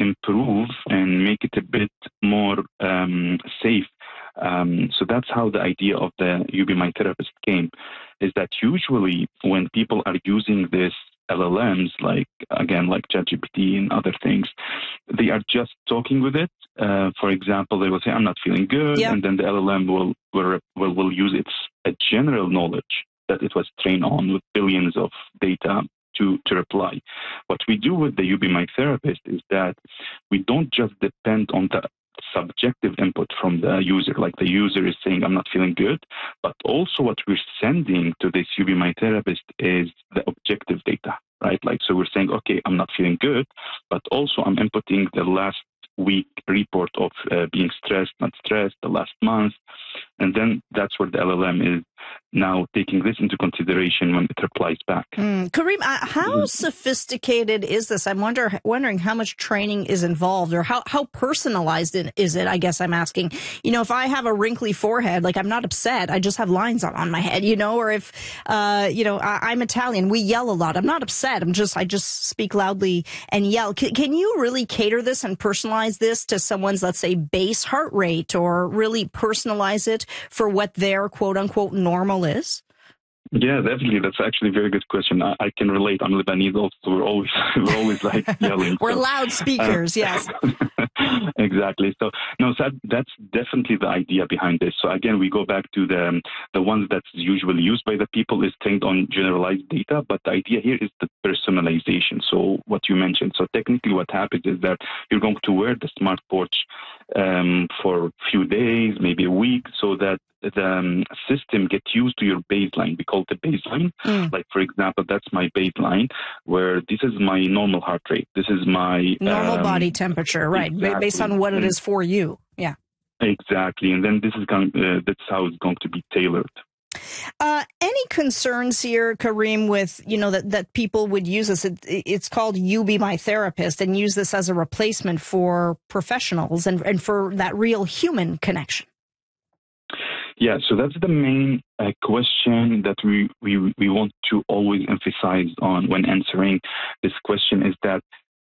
improve and make it a bit more safe. So that's how the idea of the You Be My Therapist came, is that usually when people are using this LLMs, like ChatGPT and other things, they are just talking with it. For example, they will say, "I'm not feeling good," and then the LLM will use its general knowledge that it was trained on with billions of data to reply. What we do with the You Be My Therapist is that we don't just depend on the subjective input from the user, like the user is saying, "I'm not feeling good," but also what we're sending to this You Be My Therapist is the objective data, right? Like, so we're saying, okay, I'm not feeling good, but also I'm inputting the last week report of being stressed, not stressed, the last month. And then that's where the LLM is now taking this into consideration when it replies back. Kareem, how sophisticated is this? I'm wondering how much training is involved, or how personalized is it? I guess I'm asking. If I have a wrinkly forehead, like, I'm not upset, I just have lines on my head, or if, I'm Italian, we yell a lot. I'm not upset. I just speak loudly and yell. Can you really cater this and personalize this to someone's, let's say, base heart rate, or really personalize it for what their quote unquote normal is? Yeah, definitely. That's actually a very good question. I can relate. I'm Lebanese also. We're always like yelling. We're loud speakers, yes. Exactly. So that's definitely the idea behind this. So again, we go back to the ones that's usually used by the people is trained on generalized data, but the idea here is the personalization. So what you mentioned. So technically what happens is that you're going to wear the smart watch for a few days, maybe a week, so that the system gets used to your baseline. We call it the baseline. Like, for example, that's my baseline, where this is my normal heart rate. This is my normal body temperature, right? Exactly. Based on what it is for you. Yeah. Exactly. And then this is that's how it's going to be tailored. Any concerns here, Kareem, with, that people would use this? It's called You Be My Therapist, and use this as a replacement for professionals and for that real human connection. Yeah, so that's the main question that we want to always emphasize on when answering this question, is that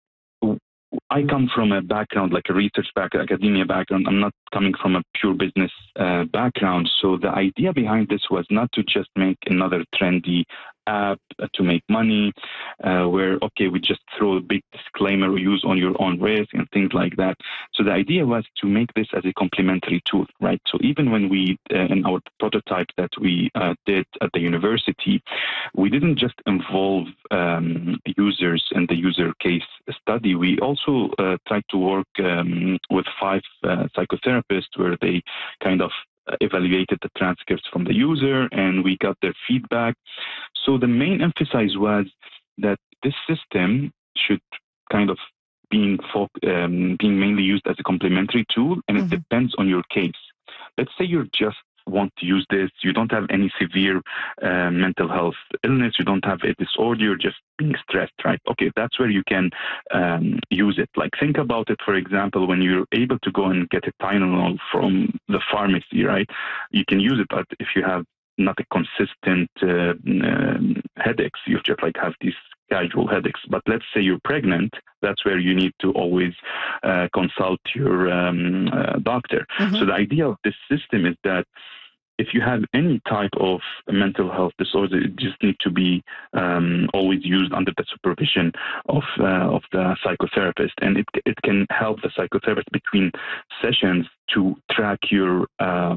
I come from a background, like a research background, academia background. I'm not coming from a pure business background. So the idea behind this was not to just make another trendy app to make money, where, okay, we just throw a big disclaimer, or use on your own risk and things like that. So the idea was to make this as a complementary tool, right? So even when we, in our prototype that we did at the university, we didn't just involve users in the user case study. We also tried to work with 5 psychotherapists, where they kind of evaluated the transcripts from the user, and we got their feedback. So the main emphasis was that this system should kind of being mainly used as a complementary tool, and it depends on your case. Let's say you just want to use this, you don't have any severe mental health illness, you don't have a disorder, you're just being stressed, right? Okay, that's where you can use it. Like, think about it, for example, when you're able to go and get a Tylenol from the pharmacy, right? You can use it, but if you have not a consistent headaches, you just like have these casual headaches. But let's say you're pregnant, that's where you need to always consult your doctor. So the idea of this system is that if you have any type of mental health disorder, it just needs to be always used under the supervision of the psychotherapist, and it can help the psychotherapist between sessions to track your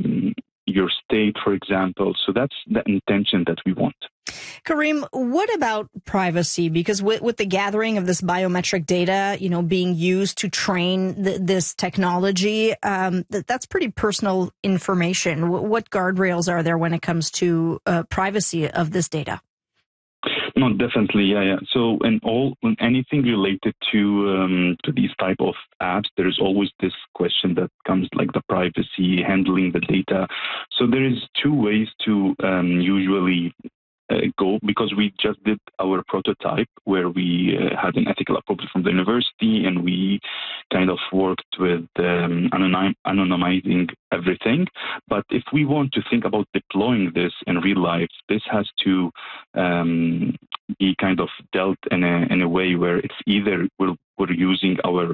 state, for example. So that's the intention that we want. Kareem, what about privacy? Because with the gathering of this biometric data, being used to train this technology, that's pretty personal information. What guardrails are there when it comes to privacy of this data? No, definitely, yeah. So when anything related to these type of apps, there is always this question that comes, like the privacy, handling the data. So there is 2 ways to usually go, because we just did our prototype where we had an ethical approval from the university, and we kind of worked with anonymizing everything. But if we want to think about deploying this in real life, this has to be kind of dealt in a way where it's either we're using our